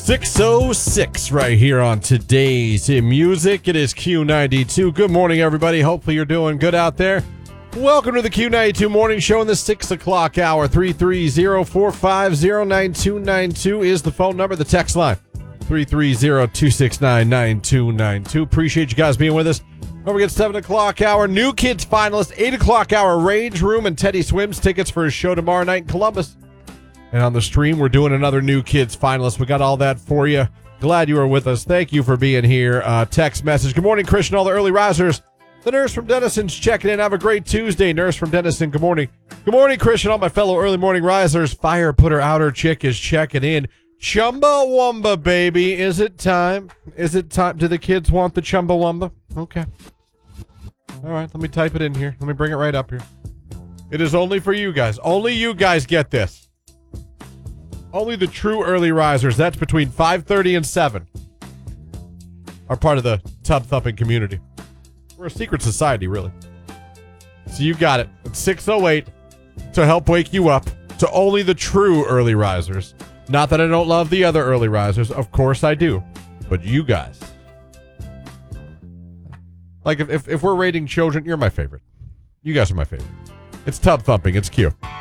6:06 right here on today's music. It is Q92. Good morning, everybody. Hopefully you're doing good out there. Welcome to the Q92 Morning Show in the 6 o'clock hour. 330-450-9292 is the phone number. The text line, 330-269-9292. Appreciate you guys being with us. Don't forget 7 o'clock hour, New Kids finalist, 8 o'clock hour, Rage Room and Teddy Swims tickets for his show tomorrow night in Columbus. And on the stream, we're doing another New Kids finalist. We got all that for you. Glad you were with us. Thank you for being here. Text message. Good morning, Christian, all the early risers. The nurse from Denison's checking in. Have a great Tuesday, nurse from Denison. Good morning. Good morning, Christian, all my fellow early morning risers. Fire putter outer chick is checking in. Chumbawamba, baby. Is it time? Is it time? Do the kids want the Chumbawamba? Okay. All right, let me type it in here. Let me bring it right up here. It is only for you guys. Only you guys get this. Only the true early risers, that's between 5:30 and 7, are part of the tub thumping community. We're a secret society, really. So you got it. It's 6:08 to help wake you up to only the true early risers. Not that I don't love the other early risers. Of course I do. But you guys. Like, if we're rating children, you're my favorite. You guys are my favorite. It's tub thumping. It's cute.